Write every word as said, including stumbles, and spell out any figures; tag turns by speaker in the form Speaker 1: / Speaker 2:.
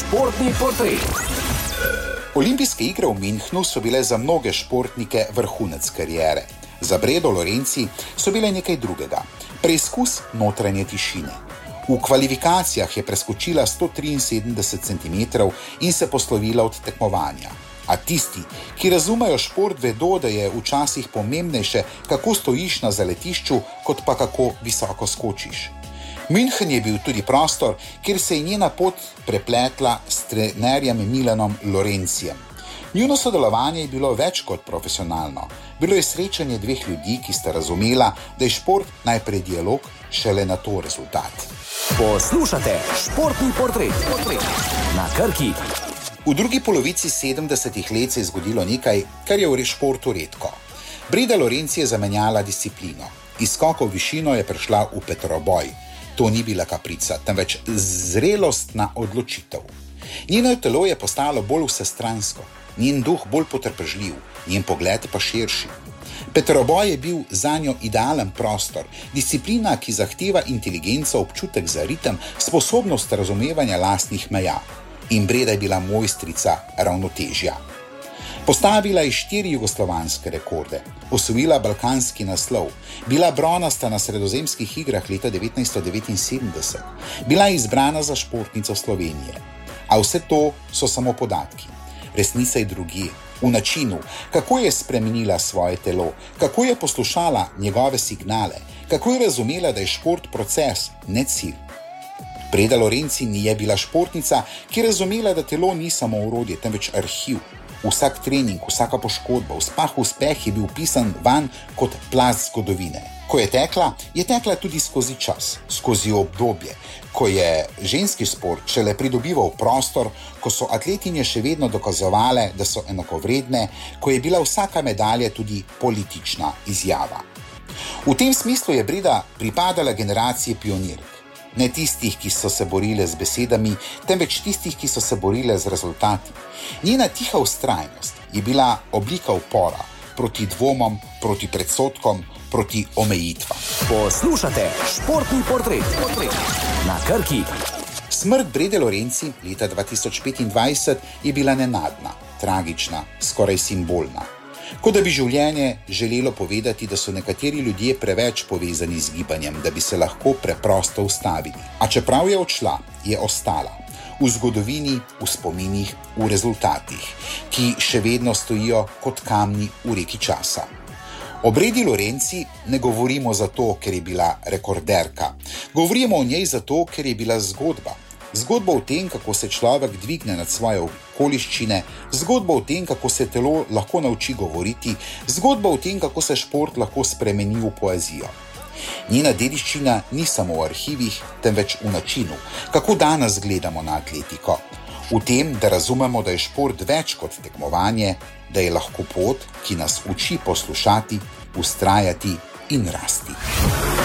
Speaker 1: Športni portret.
Speaker 2: Olimpijske igre v Münchnu so bile za mnoge športnike vrhunec kariere. Za Bredo Lorenzi so bile nekaj drugega. Preizkus notranje tišine. V kvalifikacijah je preskočila sto triinsedemdeset centimetrov in se poslovila od tekmovanja. A tisti, ki razumejo šport, vedo, da je včasih pomembnejše, kako stojiš na zaletišču, kot pa kako visoko skočiš. München je bil tudi prostor, kjer se je njena pot prepletla s trenerjem Milanom Lorencijem. Njuno sodelovanje je bilo več kot profesionalno. Bilo je srečanje dveh ljudi, ki sta razumela, da je šport najprej dialog, šele nato rezultat.
Speaker 1: Poslušate Športni portret na Krki.
Speaker 2: V drugi polovici sedemdesetih let se je zgodilo nekaj, kar je v športu redko. Breda Lorenzi je zamenjala disciplino. Iz skoka v višino je prešla v petroboj. To ni bila kaprica, temveč zrelostna odločitev. Njeno telo je postalo bolj vsestransko, njen duh bolj potrpežljiv, njen pogled pa širši. Petroboj je bil zanjo idealen prostor, disciplina, ki zahteva inteligenco, občutek za ritem, sposobnost razumevanja lastnih meja. In Breda je bila mojstrica ravnotežja. Postavila je štiri jugoslovanske rekorde, osvojila balkanski naslov, bila bronasta na sredozemskih igrah leta devetnajststo devetinsedemdeset, bila izbrana za športnico Slovenije. A vse to so samo podatki. Resnica je drugje, v načinu, kako je spremenila svoje telo, kako je poslušala njegove signale, kako je razumela, da je šport proces, ne cilj. Breda Lorenzi ni je bila športnica, ki je razumela, da telo ni samo orodje, temveč arhiv. Vsak trening, vsaka poškodba, vseh uspeh je bil pisan van kot plast zgodovine. Ko je tekla, je tekla tudi skozi čas, skozi obdobje, ko je ženski šport šele pridobival prostor, ko so atletinje še vedno dokazovale, da so enakovredne, ko je bila vsaka medalja tudi politična izjava. V tem smislu je Breda pripadala generaciji pionirk. Ne tistih, ki so se borile z besedami, temveč tistih, ki so se borile z rezultati. Njena tiha vztrajnost je bila oblika upora proti dvomom, proti predsodkom, proti omejitvam.
Speaker 1: Poslušate Športni portret na Krki.
Speaker 2: Smrt Brede Lorenzi leta dva tisoč petindvajset je bila nenadna, tragična, skoraj simbolna. Kot da bi življenje želelo povedati, da so nekateri ljudje preveč povezani z gibanjem, da bi se lahko preprosto ustavili. A čeprav je odšla, je ostala. V zgodovini, v spominih, v rezultatih, ki še vedno stojijo kot kamni v reki časa. O Bredi Lorenzi ne govorimo zato, ker je bila rekorderka. Govorimo o njej zato, ker je bila zgodba. Zgodba o tem, kako se človek dvigne nad svoje okoliščine, zgodba o tem, kako se telo lahko nauči govoriti, zgodba o tem, kako se šport lahko spremeni v poezijo. Njena dediščina ni samo v arhivih, temveč v načinu, kako danes gledamo na atletiko. V tem, da razumemo, da je šport več kot tekmovanje, da je lahko pot, ki nas uči poslušati, vztrajati in rasti.